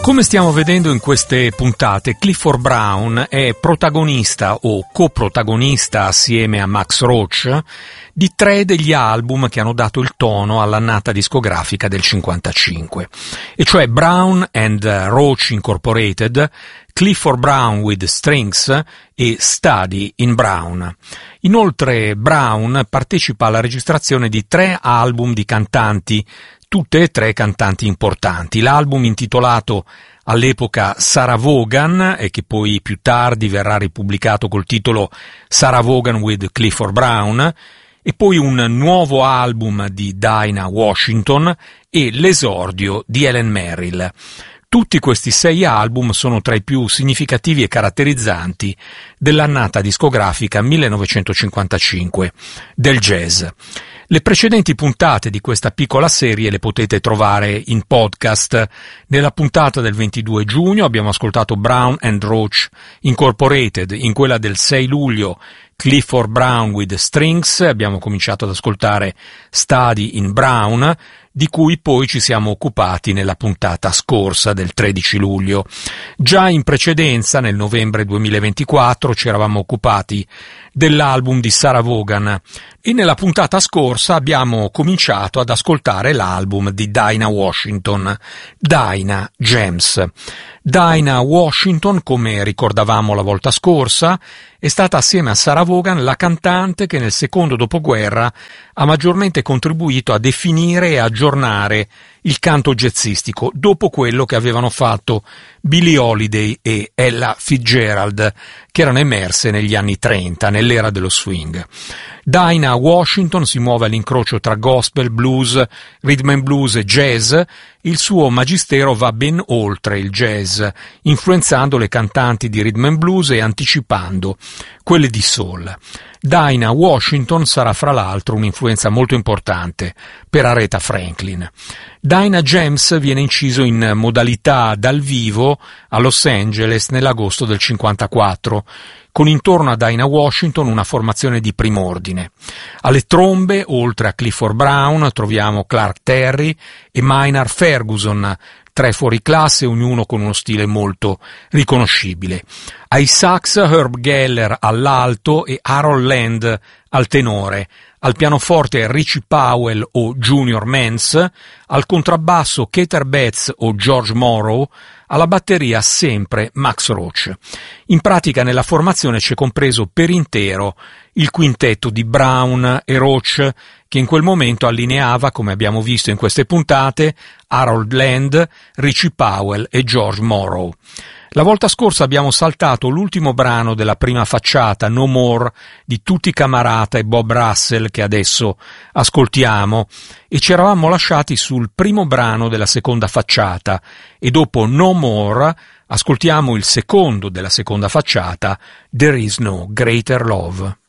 Come stiamo vedendo in queste puntate, Clifford Brown è protagonista o coprotagonista assieme a Max Roach di 3 degli album che hanno dato il tono all'annata discografica del 55, e cioè Brown and Roach Incorporated, Clifford Brown with Strings e Study in Brown. Inoltre Brown partecipa alla registrazione di 3 album di cantanti, tutte e 3 cantanti importanti. L'album intitolato all'epoca Sarah Vaughan, e che poi più tardi verrà ripubblicato col titolo Sarah Vaughan with Clifford Brown, e poi un nuovo album di Dinah Washington e l'esordio di Helen Merrill. Tutti questi 6 album sono tra i più significativi e caratterizzanti dell'annata discografica 1955 del jazz. Le precedenti puntate di questa piccola serie le potete trovare in podcast. Nella puntata del 22 giugno abbiamo ascoltato Brown and Roach Incorporated, in quella del 6 luglio Clifford Brown with Strings, abbiamo cominciato ad ascoltare Study in Brown, di cui poi ci siamo occupati nella puntata scorsa del 13 luglio. Già in precedenza, nel novembre 2024, ci eravamo occupati dell'album di Sarah Vaughan, e nella puntata scorsa abbiamo cominciato ad ascoltare l'album di Dinah Washington, Dinah Gems. Dinah Washington, come ricordavamo la volta scorsa, è stata assieme a Sarah Vaughan la cantante che nel secondo dopoguerra ha maggiormente contribuito a definire e aggiornare il canto jazzistico, dopo quello che avevano fatto Billie Holiday e Ella Fitzgerald, che erano emerse negli anni 30, nell'era dello swing. Dinah Washington si muove all'incrocio tra gospel, blues, rhythm and blues e jazz. Il suo magistero va ben oltre il jazz, influenzando le cantanti di rhythm and blues e anticipando quelle di soul. Dinah Washington sarà fra l'altro un'influenza molto importante per Aretha Franklin. Dinah Gems viene inciso in modalità dal vivo a Los Angeles nell'agosto del 54, con intorno a Dinah Washington una formazione di prim'ordine. Alle trombe, oltre a Clifford Brown, troviamo Clark Terry e Maynard Ferguson, 3 fuoriclasse, ognuno con uno stile molto riconoscibile. Ai sax Herb Geller all'alto e Harold Land al tenore, al pianoforte Richie Powell o Junior Mance, al contrabbasso Keter Betts o George Morrow, alla batteria sempre Max Roach. In pratica nella formazione c'è compreso per intero il quintetto di Brown e Roach, che in quel momento allineava, come abbiamo visto in queste puntate, Harold Land, Richie Powell e George Morrow. La volta scorsa abbiamo saltato l'ultimo brano della prima facciata, No More, di Tutti Camarata e Bob Russell, che adesso ascoltiamo, e ci eravamo lasciati sul primo brano della seconda facciata, e dopo No More ascoltiamo il secondo della seconda facciata, There Is No Greater Love.